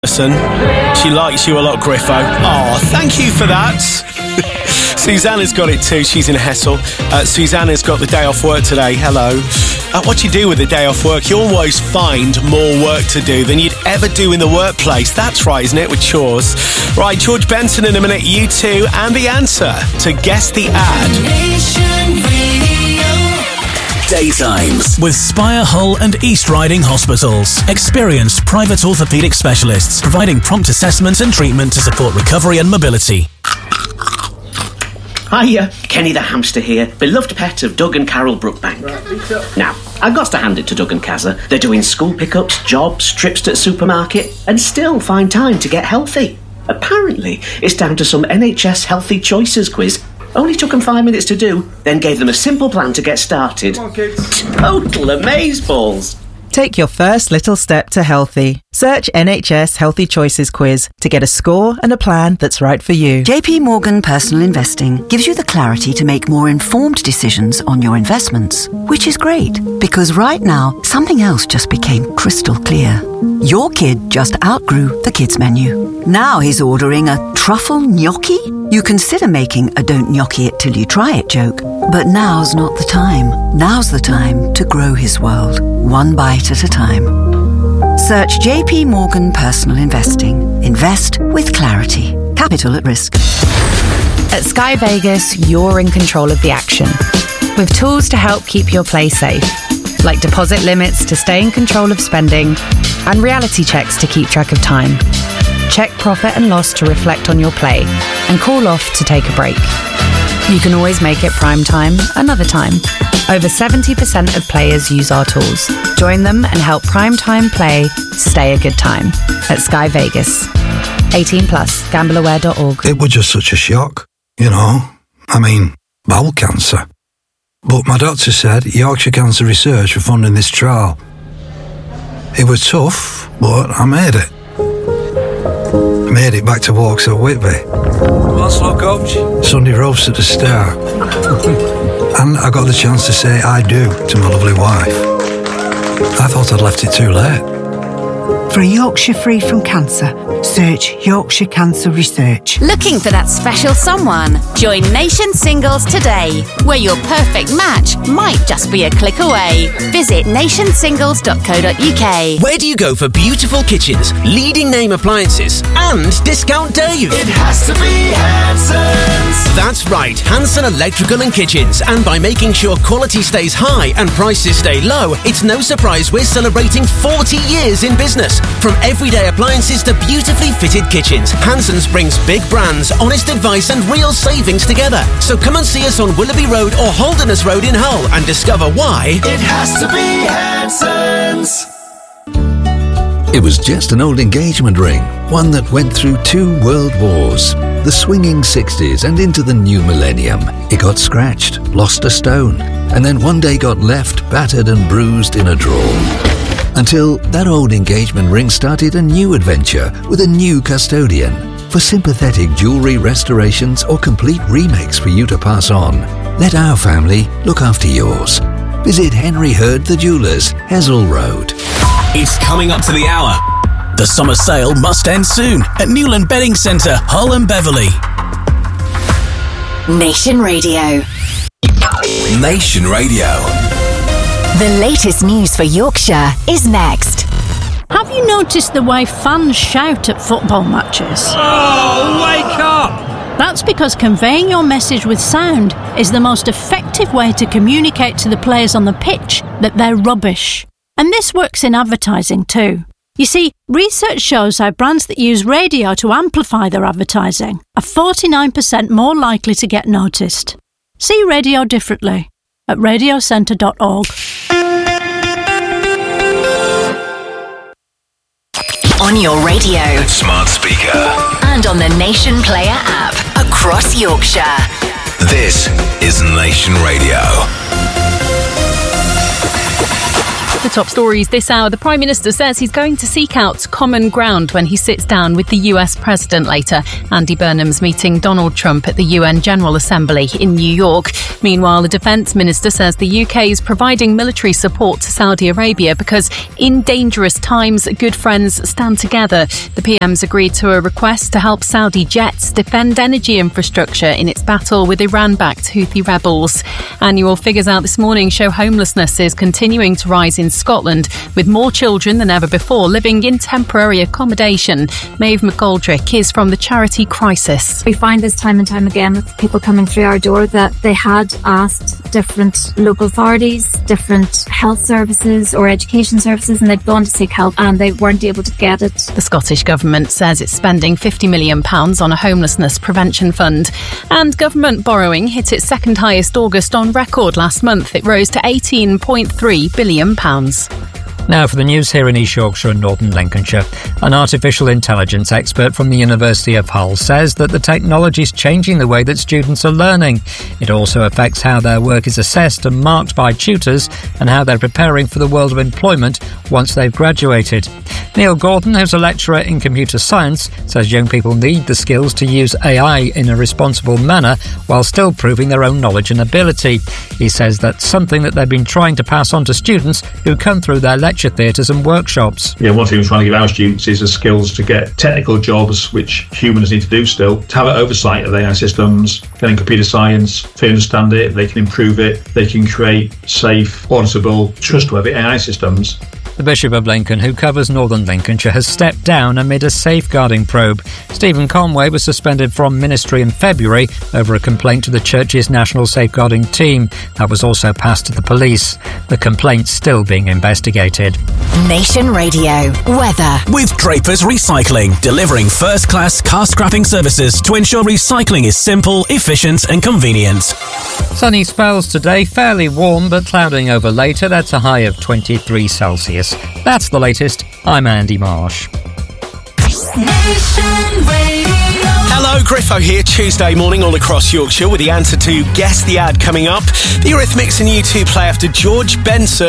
She likes you a lot, Griffo. Oh, thank you for that. Susanna's got it too. She's in Hessel. Susanna's got the day off work today. Hello. What do you do with the day off work? You always find more work to do than you'd ever do in the workplace. That's right, isn't it, with chores? Right, George Benson in a minute. You two and the answer to Guess the Ad. Daytimes with Spire, Hull and East Riding Hospitals. Experienced private orthopaedic specialists providing prompt assessment and treatment to support recovery and mobility. Hiya, Kenny the hamster here, beloved pet of Doug and Carol Brookbank. Now, I've got to hand it to Doug and Kazza. They're doing school pickups, jobs, trips to the supermarket, and still find time to get healthy. Apparently, it's down to some NHS Healthy Choices quiz. Only took them 5 minutes to do, then gave them a simple plan to get started. Come on, kids. Total amazeballs. Take your first little step to healthy. Search NHS Healthy Choices quiz to get a score and a plan that's right for you. JP Morgan Personal Investing gives you the clarity to make more informed decisions on your investments, which is great because right now something else just became crystal clear. Your kid just outgrew the kids menu. Now he's ordering a truffle gnocchi? You consider making a don't gnocchi it till you try it joke, but now's not the time. Now's the time to grow his world, one bite at a time. Search JP Morgan Personal Investing. Invest with clarity. Capital at risk. At Sky Vegas, you're in control of the action. With tools to help keep your play safe, like deposit limits to stay in control of spending, and reality checks to keep track of time. Check profit and loss to reflect on your play, and call off to take a break. You can always make it prime time another time. Over 70% of players use our tools. Join them and help prime time play stay a good time at Sky Vegas. 18 plus, gambleaware.org. It was just such a shock, you know. I mean, bowel cancer. But my doctor said Yorkshire Cancer Research were funding this trial. It was tough, but I made it. I made it back to walks at Whitby. What's up, coach? Sunday roast at the Star. And I got the chance to say I do to my lovely wife. I thought I'd left it too late. For a Yorkshire free from cancer, search Yorkshire Cancer Research. Looking for that special someone? Join Nation Singles today, where your perfect match might just be a click away. Visit nationsingles.co.uk. Where do you go for beautiful kitchens, leading name appliances, and discount Dave? It has to be Hanson's. That's right, Hanson Electrical and Kitchens. And by making sure quality stays high and prices stay low, it's no surprise we're celebrating 40 years in business. From everyday appliances to beautifully fitted kitchens, Hanson's brings big brands, honest advice and real savings together. So come and see us on Willoughby Road or Holderness Road in Hull and discover why it has to be Hanson's. It was just an old engagement ring, one that went through 2 world wars, the swinging 60s and into the new millennium. It got scratched, lost a stone, and then one day got left battered and bruised in a drawer. Until that old engagement ring started a new adventure with a new custodian for sympathetic jewellery restorations or complete remakes for you to pass on. Let our family look after yours. Visit Henry Hurd the Jewellers, Hessel Road. It's coming up to the hour. The summer sale must end soon at Newland Bedding Centre, Hull and Beverley. Nation Radio. Nation Radio. The latest news for Yorkshire is next. Have you noticed the way fans shout at football matches? Oh, wake up! That's because conveying your message with sound is the most effective way to communicate to the players on the pitch that they're rubbish. And this works in advertising too. You see, research shows how brands that use radio to amplify their advertising are 49% more likely to get noticed. See radio differently at radiocentre.org. On your radio, smart speaker, and on the Nation Player app across Yorkshire. This is Nation Radio. The top stories this hour. The Prime Minister says he's going to seek out common ground when he sits down with the US President later. Andy Burnham's meeting Donald Trump at the UN General Assembly in New York. Meanwhile, the Defence Minister says the UK is providing military support to Saudi Arabia because in dangerous times, good friends stand together. The PM's agreed to a request to help Saudi jets defend energy infrastructure in its battle with Iran-backed Houthi rebels. Annual figures out this morning show homelessness is continuing to rise in Scotland, with more children than ever before living in temporary accommodation. Maeve McGoldrick is from the charity Crisis. We find this time and time again with people coming through our door that they had asked different local authorities, different health services or education services, and they'd gone to seek help and they weren't able to get it. The Scottish Government says it's spending £50 million on a homelessness prevention fund. And government borrowing hit its second highest August on record last month. It rose to £18.3 billion. Now for the news here in East Yorkshire and Northern Lincolnshire. An artificial intelligence expert from the University of Hull says that the technology is changing the way that students are learning. It also affects how their work is assessed and marked by tutors and how they're preparing for the world of employment once they've graduated. Neil Gordon, who's a lecturer in computer science, says young people need the skills to use AI in a responsible manner while still proving their own knowledge and ability. He says that's something that they've been trying to pass on to students who come through their lecture theatres and workshops. Yeah, one thing we're trying to give our students is the skills to get technical jobs, which humans need to do still, to have an oversight of AI systems, getting computer science, they understand it, they can improve it, they can create safe, auditable, trustworthy AI systems. The Bishop of Lincoln, who covers Northern Lincolnshire, has stepped down amid a safeguarding probe. Stephen Conway was suspended from ministry in February over a complaint to the church's national safeguarding team. That was also passed to the police. The complaint's still being investigated. Nation Radio weather with Draper's Recycling, delivering first-class car scrapping services to ensure recycling is simple, efficient and convenient. Sunny spells today, fairly warm but clouding over later. That's a high of 23 Celsius. That's the latest. I'm Andy Marsh. Hello, Griffo here, Tuesday morning all across Yorkshire with the answer to Guess the Ad coming up. The Eurythmics and U2 play after George Benson.